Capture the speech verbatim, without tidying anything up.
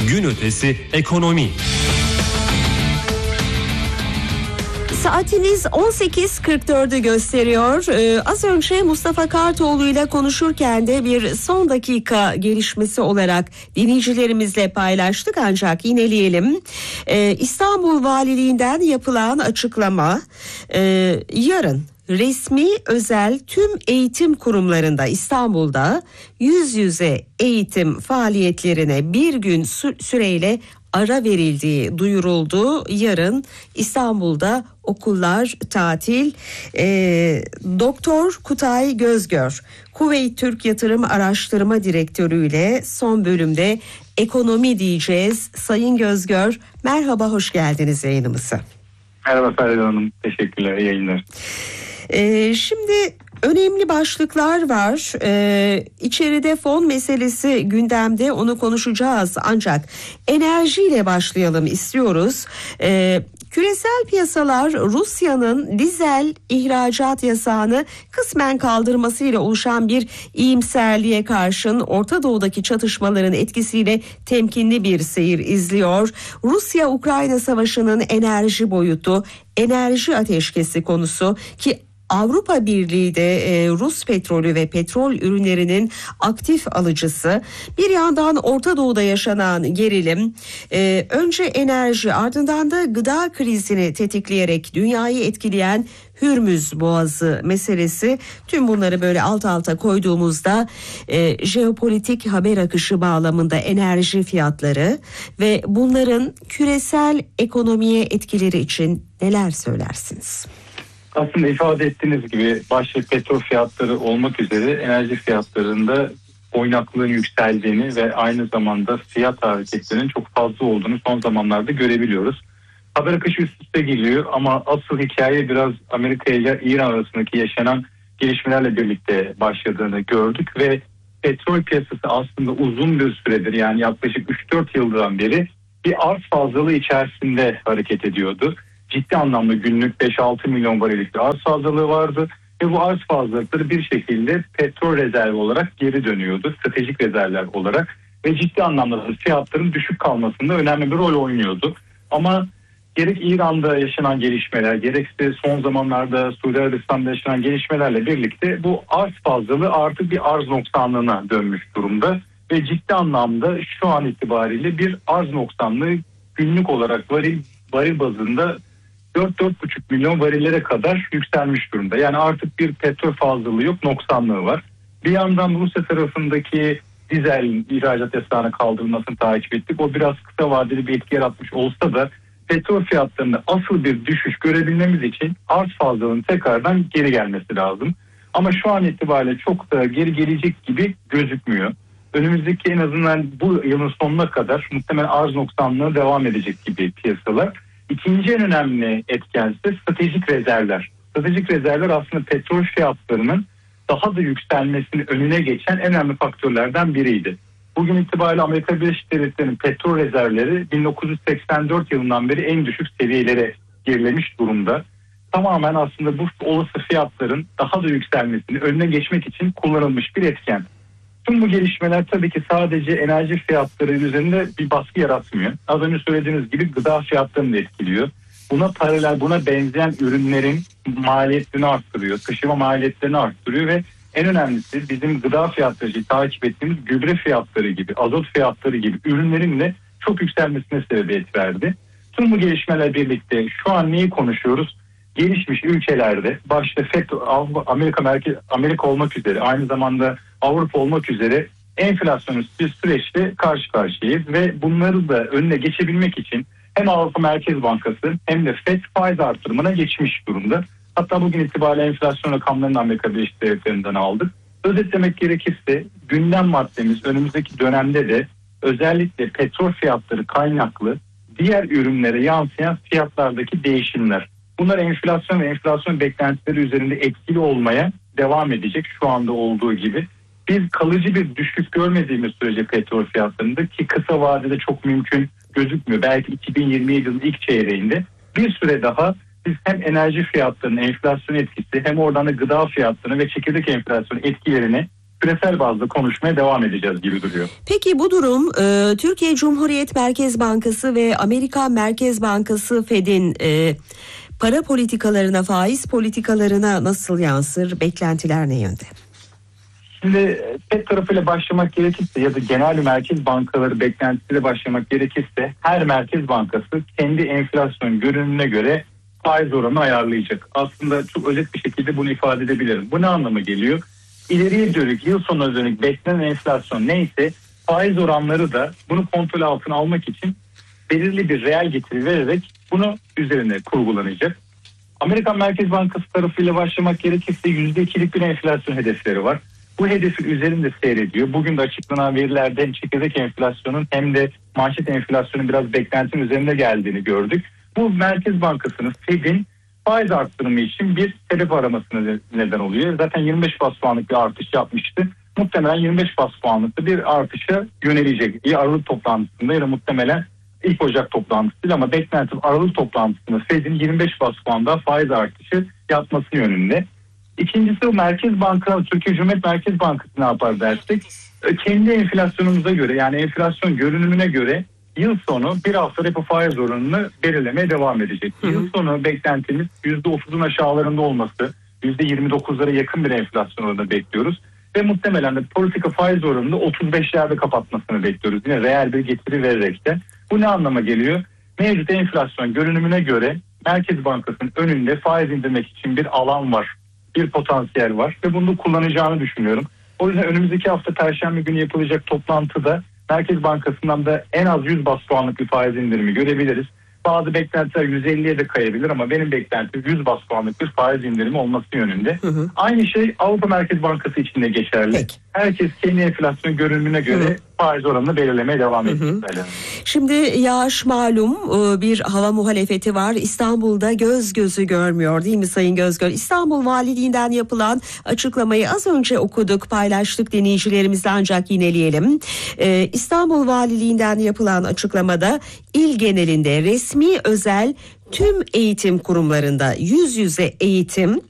Gün ötesi ekonomi. Saatimiz on sekiz kırk dördü gösteriyor. Ee, az önce Mustafa Kartoğlu ile konuşurken de bir son dakika gelişmesi olarak dinleyicilerimizle paylaştık, ancak yineleyelim. Ee, İstanbul Valiliğinden yapılan açıklama, e, yarın resmi özel tüm eğitim kurumlarında İstanbul'da yüz yüze eğitim faaliyetlerine bir gün sü- süreyle ara verildiği duyuruldu. Yarın İstanbul'da okullar tatil. Ee, Doktor Kutay Gözgör, Kuveyt Türk Yatırım Araştırma Direktörü ile son bölümde ekonomi diyeceğiz. Sayın Gözgör, merhaba, hoş geldiniz yayınımıza. Merhaba Feride Hanım, teşekkürler, iyi yayınlar. Ee, şimdi önemli başlıklar var. Ee, içeride fon meselesi gündemde, onu konuşacağız. Ancak enerjiyle başlayalım istiyoruz. Ee, küresel piyasalar Rusya'nın dizel ihracat yasağını kısmen kaldırmasıyla oluşan bir iyimserliğe karşın Orta Doğu'daki çatışmaların etkisiyle temkinli bir seyir izliyor. Rusya-Ukrayna savaşının enerji boyutu, enerji ateşkesi konusu ki Avrupa Birliği de e, Rus petrolü ve petrol ürünlerinin aktif alıcısı. Bir yandan Orta Doğu'da yaşanan gerilim, e, önce enerji, ardından da gıda krizini tetikleyerek dünyayı etkileyen Hürmüz Boğazı meselesi. Tüm bunları böyle alt alta koyduğumuzda e, jeopolitik haber akışı bağlamında enerji fiyatları ve bunların küresel ekonomiye etkileri için neler söylersiniz? Aslında ifade ettiğiniz gibi başta petrol fiyatları olmak üzere enerji fiyatlarında oynaklığın yükseldiğini ve aynı zamanda fiyat hareketlerinin çok fazla olduğunu son zamanlarda görebiliyoruz. Haber akışı üst üste geliyor ama asıl hikaye biraz Amerika ile İran arasındaki yaşanan gelişmelerle birlikte başladığını gördük ve petrol piyasası aslında uzun bir süredir, yani yaklaşık üç dört yıldan beri bir arz fazlalığı içerisinde hareket ediyordu. Ciddi anlamda günlük beş altı milyon varillik bir arz fazlalığı vardı ve bu arz fazlalıkları bir şekilde petrol rezervi olarak geri dönüyordu, stratejik rezervler olarak ve ciddi anlamda fiyatların düşük kalmasında önemli bir rol oynuyordu. Ama gerek İran'da yaşanan gelişmeler, gerekse son zamanlarda Suudi Arabistan'da yaşanan gelişmelerle birlikte bu arz fazlalığı artık bir arz noksanlığına dönmüş durumda ve ciddi anlamda şu an itibariyle bir arz noksanlığı günlük olarak varil, varil bazında dört dört buçuk milyon varillere kadar yükselmiş durumda. Yani artık bir petrol fazlalığı yok, noksanlığı var. Bir yandan Rusya tarafındaki dizel ihracat yasağını kaldırılmasını takip ettik. O biraz kısa vadeli bir etki yaratmış olsa da petrol fiyatlarında asıl bir düşüş görebilmemiz için arz fazlalığının tekrardan geri gelmesi lazım. Ama şu an itibariyle çok da geri gelecek gibi gözükmüyor. Önümüzdeki en azından bu yılın sonuna kadar muhtemelen arz noksanlığı devam edecek gibi piyasalar. İkinci en önemli etken ise stratejik rezervler. Stratejik rezervler aslında petrol fiyatlarının daha da yükselmesinin önüne geçen en önemli faktörlerden biriydi. Bugün itibariyle Amerika Birleşik Devletleri'nin petrol rezervleri bin dokuz yüz seksen dört yılından beri en düşük seviyelere gerilemiş durumda. Tamamen aslında bu olası fiyatların daha da yükselmesini önüne geçmek için kullanılmış bir etken. Tüm bu gelişmeler tabii ki sadece enerji fiyatları üzerinde bir baskı yaratmıyor. Az önce söylediğiniz gibi gıda fiyatlarını da etkiliyor. Buna paralel, buna benzeyen ürünlerin maliyetlerini arttırıyor, taşıma maliyetlerini arttırıyor ve en önemlisi bizim gıda fiyatları, takip ettiğimiz gübre fiyatları gibi, azot fiyatları gibi ürünlerin de çok yükselmesine sebebiyet verdi. Tüm bu gelişmeler birlikte şu an neyi konuşuyoruz? Gelişmiş ülkelerde başta F E D, Amerika merkez, Amerika olmak üzere, aynı zamanda Avrupa olmak üzere enflasyonist bir süreçte karşı karşıyayız ve bunları da önüne geçebilmek için hem Avrupa Merkez Bankası hem de F E D faiz artırımına geçmiş durumda. Hatta bugün itibariyle enflasyon rakamlarını Amerika Birleşik Devletleri'nden aldık. Özetlemek gerekirse gündem maddemiz önümüzdeki dönemde de özellikle petrol fiyatları kaynaklı diğer ürünlere yansıyan fiyatlardaki değişimler. Bunlar enflasyon ve enflasyon beklentileri üzerinde etkili olmaya devam edecek şu anda olduğu gibi. Biz kalıcı bir düşüş görmediğimiz sürece petrol fiyatlarında, ki kısa vadede çok mümkün gözükmüyor. Belki iki bin yirmi yedi yılının ilk çeyreğinde bir süre daha biz hem enerji fiyatlarının enflasyon etkisi hem oradan da gıda fiyatlarını ve çekirdek enflasyon etkilerini küresel bazda konuşmaya devam edeceğiz gibi duruyor. Peki bu durum e, Türkiye Cumhuriyet Merkez Bankası ve Amerika Merkez Bankası Fed'in e, para politikalarına, faiz politikalarına nasıl yansır? Beklentiler ne yönde? Şimdi Fed tarafıyla başlamak gerekirse ya da genel merkez bankaları beklentisiyle başlamak gerekirse her merkez bankası kendi enflasyon görünümüne göre faiz oranını ayarlayacak. Aslında çok özet bir şekilde bunu ifade edebilirim. Bu ne anlama geliyor? İleriye dönük, yıl sonuna dönük beklenen enflasyon neyse faiz oranları da bunu kontrol altına almak için belirli bir reel getiri vererek bunu üzerine kurgulanacak. Amerikan Merkez Bankası tarafıyla başlamak gerekirse yüzde ikilik bir enflasyon hedefleri var. Bu hedefin üzerinde seyrediyor. Bugün de açıklanan verilerde hem çekirdek enflasyonun hem de manşet enflasyonun biraz beklentinin üzerinde geldiğini gördük. Bu Merkez Bankası'nın Fed'in faiz arttırımı için bir sebep aramasına neden oluyor. Zaten yirmi beş bas puanlık bir artış yapmıştı. Muhtemelen yirmi beş bas puanlık bir artışa yönelecek. Ya Aralık toplantısında ya da muhtemelen ilk Ocak toplantısıyla, ama beklentim Aralık toplantısında Fed'in yirmi beş bas puanda faiz artışı yapması yönünde. İkincisi o Merkez Banka, Türkiye Cumhuriyet Merkez Bankası ne yapar dersek, kendi enflasyonumuza göre, yani enflasyon görünümüne göre yıl sonu bir hafta repo faiz oranını belirlemeye devam edecek. Hı hı. Yıl sonu beklentimiz yüzde otuzun aşağılarında olması, yüzde yirmi dokuzlara yakın bir enflasyon oranı bekliyoruz. Ve muhtemelen de politika faiz oranını otuz beşlerde kapatmasını bekliyoruz. Yine reel bir getiri vererek de. Bu ne anlama geliyor? Mevcut enflasyon görünümüne göre Merkez Bankası'nın önünde faiz indirmek için bir alan var. Bir potansiyel var ve bunu kullanacağını düşünüyorum. O yüzden önümüzdeki hafta Perşembe günü yapılacak toplantıda Merkez Bankası'ndan da en az yüz bas puanlık bir faiz indirimi görebiliriz. Bazı beklentiler yüz elliye de kayabilir ama benim beklentim yüz bas puanlık bir faiz indirimi olması yönünde. Hı hı. Aynı şey Avrupa Merkez Bankası için de geçerli. Peki. Herkes kendi enflasyon görünümüne göre hı hı. faiz oranını belirlemeye devam edecek. Şimdi yağış malum, bir hava muhalefeti var. İstanbul'da göz gözü görmüyor, değil mi Sayın Gözgör? İstanbul Valiliğinden yapılan açıklamayı az önce okuduk, paylaştık dinleyicilerimizle, ancak yineleyelim. Ee, İstanbul Valiliğinden yapılan açıklamada il genelinde resmi özel tüm eğitim kurumlarında yüz yüze eğitim